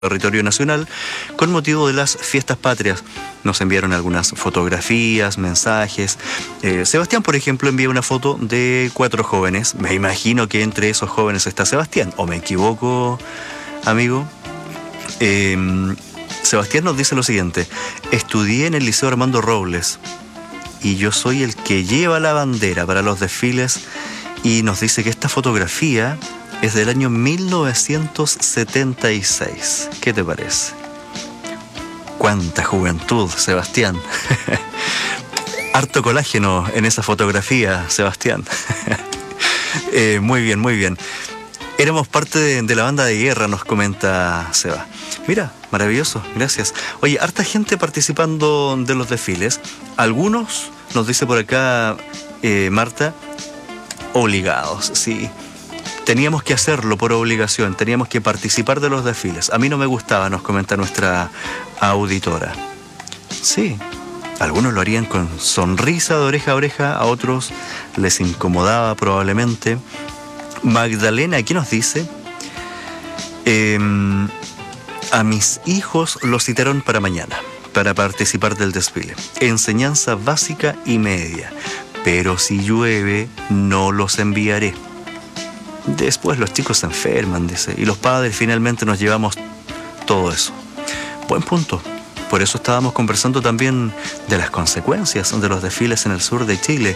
territorio nacional con motivo de las fiestas patrias. Nos enviaron algunas fotografías, mensajes. Sebastián, por ejemplo, envía una foto de 4 jóvenes. Me imagino que entre esos jóvenes está Sebastián. ¿O me equivoco, amigo? Sebastián nos dice lo siguiente: estudié en el Liceo Armando Robles y yo soy el que lleva la bandera para los desfiles, y nos dice que esta fotografía es del año 1976. ¿Qué te parece? ¡Cuánta juventud, Sebastián! Harto colágeno en esa fotografía, Sebastián. Muy bien, muy bien. Éramos parte de la banda de guerra, nos comenta Seba. Mira, maravilloso, gracias. Oye, harta gente participando de los desfiles. Algunos, nos dice por acá Marta, obligados, sí. Teníamos que hacerlo por obligación, teníamos que participar de los desfiles. A mí no me gustaba, nos comenta nuestra auditora. Sí, algunos lo harían con sonrisa de oreja a oreja, a otros les incomodaba probablemente. Magdalena, ¿qué nos dice? A mis hijos los citaron para mañana, para participar del desfile. Enseñanza básica y media. Pero si llueve, no los enviaré. Después los chicos se enferman, dice, y los padres finalmente nos llevamos todo eso. Buen punto. Por eso estábamos conversando también de las consecuencias de los desfiles en el sur de Chile.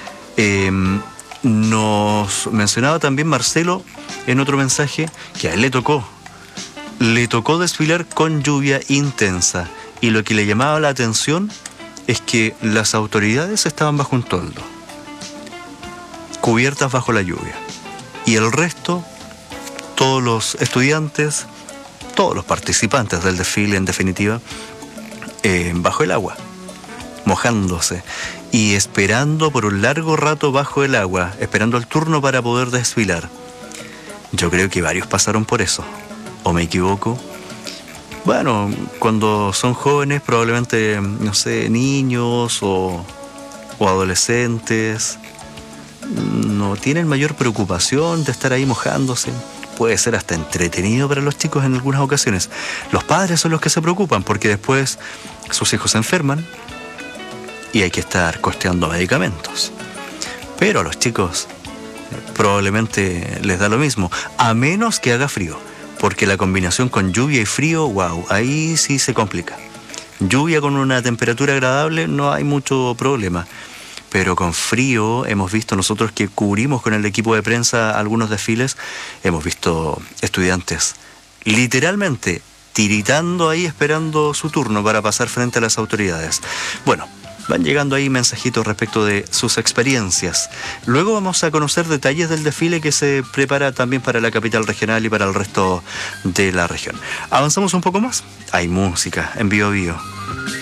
Nos mencionaba también Marcelo en otro mensaje que a él le tocó desfilar con lluvia intensa, y lo que le llamaba la atención es que las autoridades estaban bajo un toldo, cubiertas bajo la lluvia. Y el resto, todos los estudiantes, todos los participantes del desfile, en definitiva, bajo el agua, mojándose y esperando por un largo rato bajo el agua, esperando el turno para poder desfilar. Yo creo que varios pasaron por eso, ¿o me equivoco? Bueno, cuando son jóvenes, probablemente, no sé, niños o adolescentes, no tienen mayor preocupación de estar ahí mojándose. Puede ser hasta entretenido para los chicos en algunas ocasiones. Los padres son los que se preocupan porque después sus hijos se enferman y hay que estar costeando medicamentos. Pero a los chicos probablemente les da lo mismo, a menos que haga frío, porque la combinación con lluvia y frío, wow, ahí sí se complica. Lluvia con una temperatura agradable, no hay mucho problema. Pero con frío, hemos visto nosotros que cubrimos con el equipo de prensa algunos desfiles, hemos visto estudiantes literalmente tiritando ahí esperando su turno para pasar frente a las autoridades. Bueno, van llegando ahí mensajitos respecto de sus experiencias. Luego vamos a conocer detalles del desfile que se prepara también para la capital regional y para el resto de la región. ¿Avanzamos un poco más? Hay música en Bio Bio.